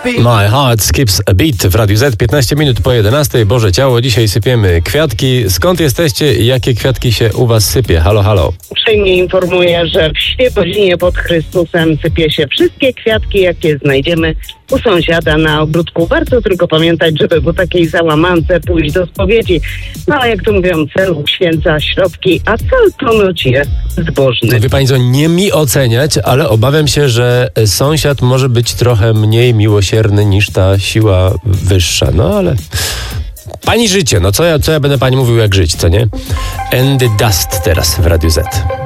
My heart skips a beat w Radiu Z, 15 minut po 11. Boże ciało, dzisiaj sypiemy kwiatki. Skąd jesteście i jakie kwiatki się u was sypie? Halo, halo. Uprzejmie informuję, że w Świebodzinie pod Chrystusem sypie się wszystkie kwiatki, jakie znajdziemy u sąsiada na ogródku. Warto tylko pamiętać, żeby po takiej załamance pójść do spowiedzi. No ale jak to mówią, cel uświęca środki, a cel ponoć jest zbożny. Wie pani co, nie mi oceniać, ale obawiam się, że sąsiad może być trochę mniej miłosierny niż ta siła wyższa. No ale pani życie, no co ja będę pani mówił jak żyć, co nie? And the Dust teraz w Radiu Z.